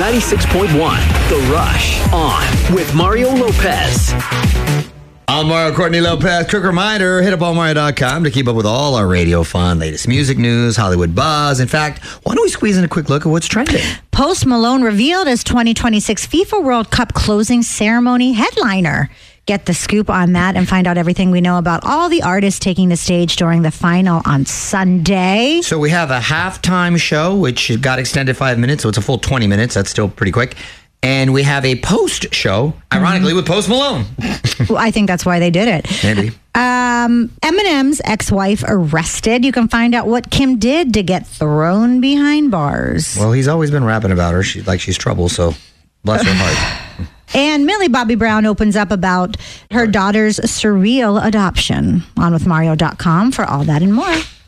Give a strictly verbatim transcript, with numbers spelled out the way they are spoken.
ninety-six point one, The Rush, on with Mario Lopez. I'm Mario Courtney Lopez. Quick reminder, hit up all mario dot com to keep up with all our radio fun, latest music news, Hollywood buzz. In fact, why don't we squeeze in a quick look at what's trending? Post Malone revealed as twenty twenty-six FIFA World Cup closing ceremony headliner. Get the scoop on that and find out everything we know about all the artists taking the stage during the final on Sunday. So we have a halftime show, which got extended five minutes, so it's a full twenty minutes. That's still pretty quick. And we have a post show, ironically, mm-hmm. with Post Malone. Well, I think that's why they did it. Maybe. Um, Eminem's ex-wife arrested. You can find out what Kim did to get thrown behind bars. Well, he's always been rapping about her. She's like she's trouble, so bless her heart. And Millie Bobby Brown opens up about her daughter's surreal adoption. On with mario dot com for all that and more.